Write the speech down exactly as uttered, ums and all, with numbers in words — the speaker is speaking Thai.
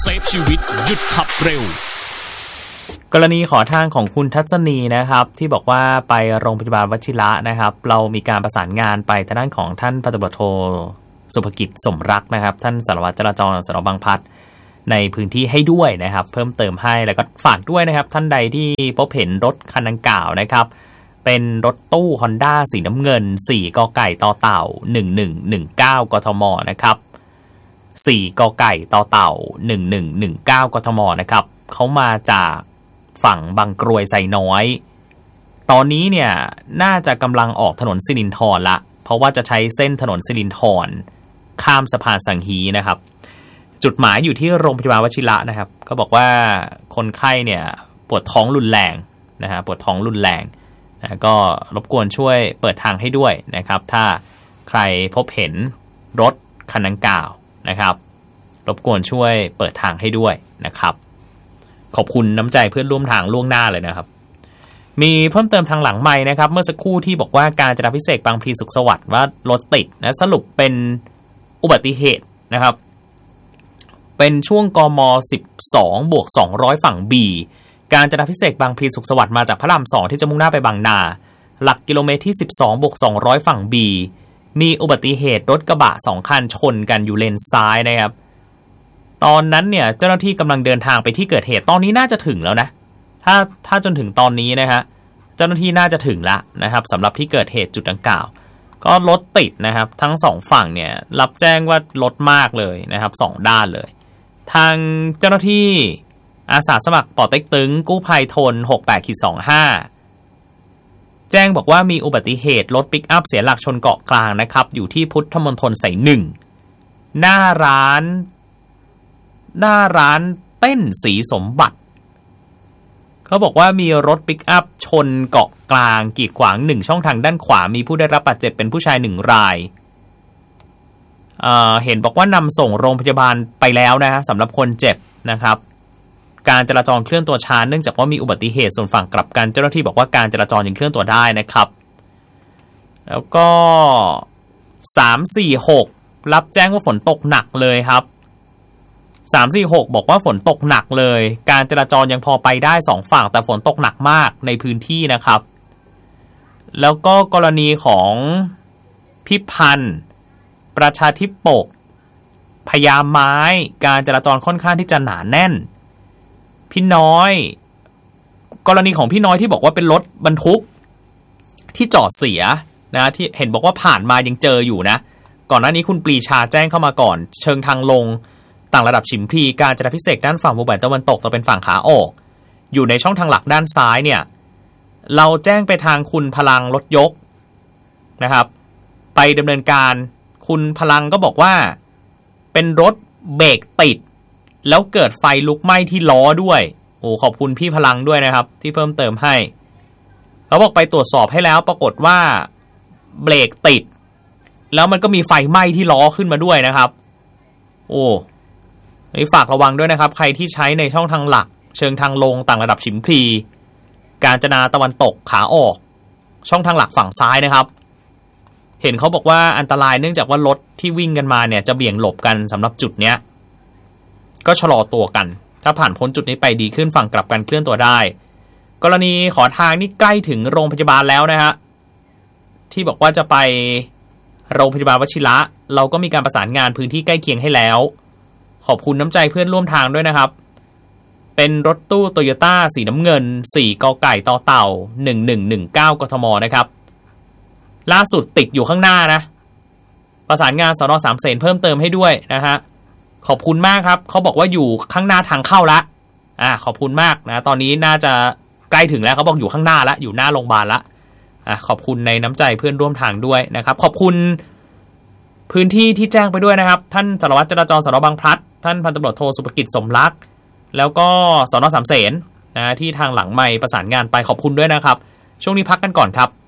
เซฟชีวิตหยุดขับเร็วกรณีขอทางของคุณทัศนีนะครับที่บอกว่าไปโรงพยาบาลวชิระนะครับเรามีการประสานงานไปทางด้านของท่านพันตำรวจโทสุภกิจสมรักนะครับท่านสารวัตรจราจรสน.บางพลัดในพื้นที่ให้ด้วยนะครับเพิ่มเติมให้แล้วก็ฝากด้วยนะครับท่านใดที่พบเห็นรถคันดังกล่าวนะครับเป็นรถตู้ Honda สีน้ำเงินสี่กไก่ต่อเต่าหนึ่งหนึ่งหนึ่งเก้ากทมนะครับสี่กไก่ต่อเต่าหนึ่งหนึ่งหนึ่งเก้ากทมนะครับเขามาจากฝั่งบางกรวยไซน้อยตอนนี้เนี่ยน่าจะกำลังออกถนนสิรินธรละเพราะว่าจะใช้เส้นถนนสิรินธรข้ามสะพานสังฮีนะครับจุดหมายอยู่ที่โรงพยาบาลวชิระนะครับก็บอกว่าคนไข้เนี่ยปวดท้องรุนแรงนะฮะปวดท้องรุนแรงนะก็รบกวนช่วยเปิดทางให้ด้วยนะครับถ้าใครพบเห็นรถคันดังกล่าวนะครับรบกวนช่วยเปิดทางให้ด้วยนะครับขอบคุณน้ำใจเพื่อนร่วมทางล่วงหน้าเลยนะครับมีเพิ่มเติมทางหลังไมค์นะครับเมื่อสักครู่ที่บอกว่าการจราพิเศษบางพลีสุขสวัสดิ์ว่ารถติดนะสรุปเป็นอุบัติเหตุนะครับเป็นช่วงกมสิบสองบวกสองร้อยฝั่ง B การจราพิเศษบางพลีสุขสวัสดิ์มาจากพระรามสองที่จะมุ่งหน้าไปบางนาหลักกิโลเมตรที่สิบสองบวกสองร้อยฝั่ง B มีอุบัติเหตุรถกระบะสองคันชนกันอยู่เลนซ้ายนะครับตอนนั้นเนี่ยเจ้าหน้าที่กำลังเดินทางไปที่เกิดเหตุตอนนี้น่าจะถึงแล้วนะถ้าถ้าจนถึงตอนนี้นะฮะเจ้าหน้าที่น่าจะถึงละนะครับสำหรับที่เกิดเหตุจุดดังกล่าวก็รถติดนะครับทั้งสองฝั่งเนี่ยรับแจ้งว่ารถมากเลยนะครับสองด้านเลยทางเจ้าหน้าที่อาสาสมัครป่อเต็กตึงกู้ภัยทน หกแปดสองห้า แจ้งบอกว่ามีอุบัติเหตุรถปิกอัพเสียหลักชนเกาะกลางนะครับอยู่ที่พุทธมณฑลสายหนึ่งหน้าร้านหน้าร้านเต้นสีสมบัติเขาบอกว่ามีรถปิกอัพชนเกาะกลางกีดขวางหนึ่งช่องทางด้านขวามีผู้ได้รับบาดเจ็บเป็นผู้ชายหนึ่งรายเอ่อเห็นบอกว่านำส่งโรงพยาบาลไปแล้วนะฮะสำหรับคนเจ็บนะครับการจราจรเคลื่อนตัวช้าเนื่องจากว่ามีอุบัติเหตุส่วนฝั่งกลับกันเจ้าหน้าที่บอกว่าการจราจรยังเคลื่อนตัวได้นะครับแล้วก็สาม สี่ หกรับแจ้งว่าฝนตกหนักเลยครับสาม สี่ หกบอกว่าฝนตกหนักเลยการจราจรยังพอไปได้สองฝั่งแต่ฝนตกหนักมากในพื้นที่นะครับแล้วก็กรณีของพิพันธ์ประชาธิปกพญาไม้การจราจรค่อนข้างที่จะหนาแน่นพี่น้อยกรณีของพี่น้อยที่บอกว่าเป็นรถบรรทุกที่จอดเสียนะที่เห็นบอกว่าผ่านมายังเจออยู่นะก่อนหน้านี้คุณปรีชาแจ้งเข้ามาก่อนเชิงทางลงต่างระดับฉิมพลีการจราพิเศษด้านฝั่งมุมใบตะวันตกจะเป็นฝั่งขาออกอยู่ในช่องทางหลักด้านซ้ายเนี่ยเราแจ้งไปทางคุณพลังรถยกนะครับไปดำเนินการคุณพลังก็บอกว่าเป็นรถเบรกติดแล้วเกิดไฟลุกไหม้ที่ล้อด้วยโอ้ขอบคุณพี่พลังด้วยนะครับที่เพิ่มเติมให้เขาบอกไปตรวจสอบให้แล้วปรากฏว่าเบรกติดแล้วมันก็มีไฟไหม้ที่ล้อขึ้นมาด้วยนะครับโอ้นี่ฝากระวังด้วยนะครับใครที่ใช้ในช่องทางหลักเชิงทางลงต่างระดับฉิมพลีกาญจนาตะวันตกขาออกช่องทางหลักฝั่งซ้ายนะครับเห็นเขาบอกว่าอันตรายเนื่องจากว่ารถที่วิ่งกันมาเนี่ยจะเบี่ยงหลบกันสำหรับจุดเนี้ยก็ชะลอตัวกันถ้าผ่านพ้นจุดนี้ไปดีขึ้นฝั่งกลับกันเคลื่อนตัวได้กรณีขอทางนี่ใกล้ถึงโรงพยาบาลแล้วนะฮะที่บอกว่าจะไปโรงพยาบาลวชิระเราก็มีการประสานงานพื้นที่ใกล้เคียงให้แล้วขอบคุณน้ำใจเพื่อนร่วมทางด้วยนะครับเป็นรถตู้โตโยต้าสีน้ำเงินสี่กไก่ต่อเต่าหนึ่งหนึ่งหนึ่งเก้ากทมนะครับล่าสุดติดอยู่ข้างหน้านะประสานงานสน.สามเสนเพิ่มเติมให้ด้วยนะฮะขอบคุณมากครับเขาบอกว่าอยู่ข้างหน้าทางเข้าละอ่าขอบคุณมากนะตอนนี้น่าจะใกล้ถึงแล้วเขาบอกอยู่ข้างหน้าละอยู่หน้าโรงพยาบาลละอ่ะขอบคุณในน้ำใจเพื่อนร่วมทางด้วยนะครับขอบคุณพื้นที่ที่แจ้งไปด้วยนะครับท่านสารวัตรจราจรสน.บางพลัดท่านพันตำรวจโทสุภกิจสมรักแล้วก็สน.สามเสนนะที่ทางหลังไมค์ประสานงานไปขอบคุณด้วยนะครับช่วงนี้พักกันก่อนครับ